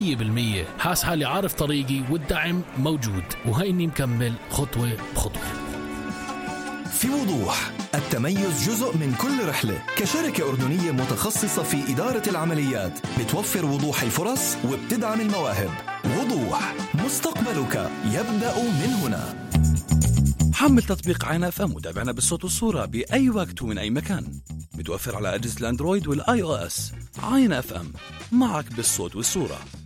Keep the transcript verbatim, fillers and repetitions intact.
مية بالمية حاس حالي عارف طريقي والدعم موجود وهيني مكمل خطوة بخطوة. في وضوح، التميز جزء من كل رحلة. كشركة أردنية متخصصة في إدارة العمليات بتوفر وضوح الفرص وبتدعم المواهب. وضوح، مستقبلك يبدأ من هنا. حمل تطبيق عين اف ام وتابعنا بالصوت والصورة بأي وقت ومن أي مكان. متوفر على أجهزة الأندرويد والآي أو إس. عين اف ام، معك بالصوت والصورة.